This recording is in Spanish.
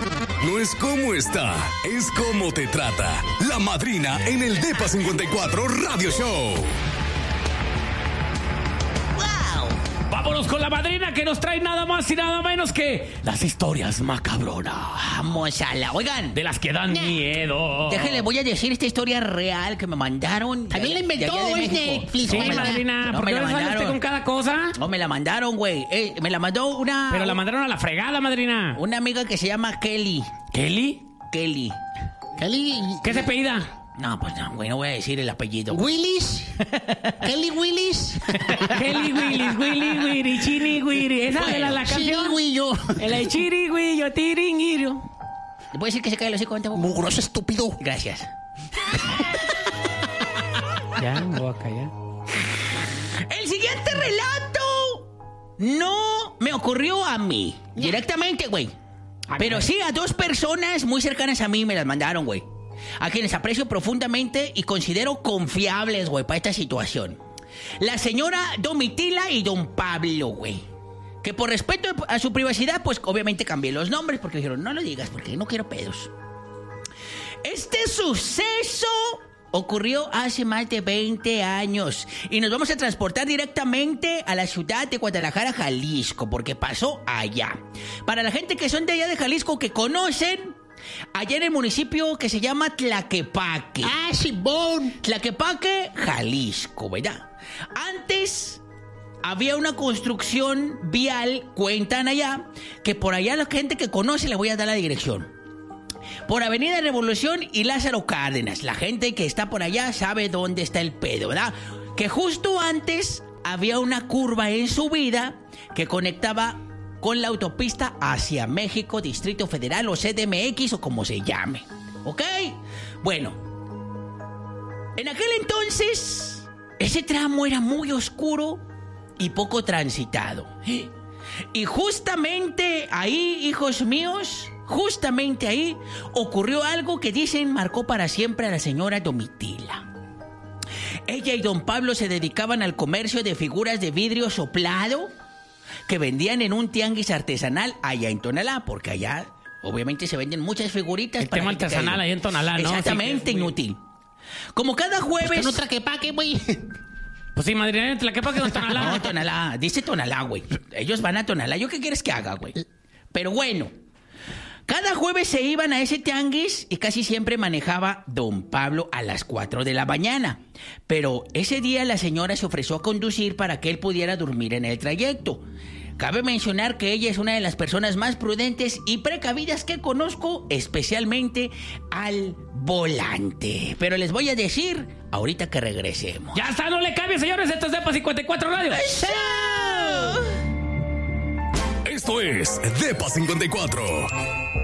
No es cómo está, es cómo te trata. La madrina en el Depa 54 Radio Show. Vámonos con la madrina que nos trae nada más y nada menos que las historias macabronas. Vamos a la... Oigan, de las que dan miedo. déjenle, voy a decir esta historia real que me mandaron. ¿También la inventó de es México. Netflix? Sí, Oiga. madrina, No, ¿por me qué la no sale usted mandaron. con cada cosa? No, me la mandaron, güey. Me la mandó Pero la mandaron a la fregada, madrina. una amiga que se llama Kelly. ¿Kelly? Kelly. Kelly... ¿Qué se pedida? No, pues no, güey, no voy a decir el apellido. ¿Willis? ¿Kelly Willis? Kelly Willis, Willy Willy, Chini Willy. ¿Esa de la canción? Chirigüillo. El chirigüillo, tiringuiro. ¿Le puedo decir que se cae el hocico? Mugroso estúpido. Gracias. Ya, me voy a callar. El siguiente relato no me ocurrió a mí. Directamente, güey. Pero sí a dos personas muy cercanas a mí me las mandaron, güey. A quienes aprecio profundamente y considero confiables, güey, para esta situación. La señora Domitila y don Pablo, güey. Que por respeto a su privacidad, pues obviamente cambié los nombres porque dijeron, no lo digas porque no quiero pedos. Este suceso ocurrió hace más de 20 años y nos vamos a transportar directamente a la ciudad de Guadalajara, Jalisco, porque pasó allá. Para la gente que son de allá de Jalisco, que conocen, allá en el municipio que se llama Tlaquepaque. ¡Ah, Simón! Tlaquepaque, Jalisco, ¿verdad? Antes había una construcción vial, cuentan allá, que por allá la gente que conoce le voy a dar la dirección. Por Avenida Revolución y Lázaro Cárdenas. La gente que está por allá sabe dónde está el pedo, ¿verdad? Que justo antes había una curva en subida que conectaba con la autopista hacia México, Distrito Federal o CDMX o como se llame. ¿Ok? Bueno, en aquel entonces ese tramo era muy oscuro y poco transitado. Y justamente ahí, hijos míos, justamente ahí ocurrió algo que dicen marcó para siempre a la señora Domitila. Ella y don Pablo se dedicaban al comercio de figuras de vidrio soplado que vendían en un tianguis artesanal allá en Tonalá, porque allá obviamente se venden muchas figuritas. El tema artesanal ahí en Tonalá, ¿no? Exactamente, Sí, inútil. Como cada jueves... Pues que no Tlaquepaque, güey. Pues sí, madrina, en Tlaquepaque no está Tonalá. No, Tonalá, dice Tonalá, güey. Ellos van a Tonalá. ¿Yo qué quieres que haga, güey? Pero bueno, cada jueves se iban a ese tianguis y casi siempre manejaba don Pablo a las 4 de la mañana. Pero ese día la señora se ofreció a conducir para que él pudiera dormir en el trayecto. Cabe mencionar que ella es una de las personas más prudentes y precavidas que conozco, especialmente al volante. Pero les voy a decir ahorita que regresemos. Ya está, no le cambie, señores. Esto es Depa 54 Radio. Esto es Depa 54.